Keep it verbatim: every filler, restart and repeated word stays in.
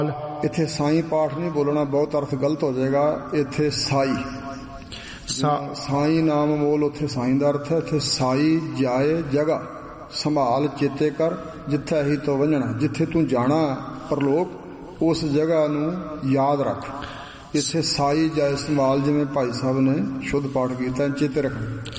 ਇੱਥੇ ਸਾਈਂ ਪਾਠ ਨਹੀਂ ਬੋਲਣਾ, ਬਹੁਤ ਅਰਥ ਗਲਤ ਹੋ ਜਾਏਗਾ। ਇੱਥੇ ਸਾਈ ਸਾਈ ਨਾਮ ਮੋਲ, ਉੱਥੇ ਸਾਈਂ ਦਾ ਅਰਥ ਹੈ। ਇੱਥੇ ਸਾਈ ਜਾਏ ਜਗ੍ਹਾ ਸੰਭਾਲ ਚੇਤੇ ਕਰ, ਜਿੱਥੇ ਹੀ ਤੋਂ ਵੰਝਣਾ, ਜਿੱਥੇ ਤੂੰ ਜਾਣਾ ਪਰਲੋਕ ਉਸ ਜਗ੍ਹਾ ਨੂੰ ਯਾਦ ਰੱਖ। ਇੱਥੇ ਸਾਈ ਜਾਏ ਸੰਭਾਲ, ਜਿਵੇਂ ਭਾਈ ਸਾਹਿਬ ਨੇ ਸ਼ੁੱਧ ਪਾਠ ਕੀਤਾ, ਚੇਤੇ ਰੱਖਣਾ।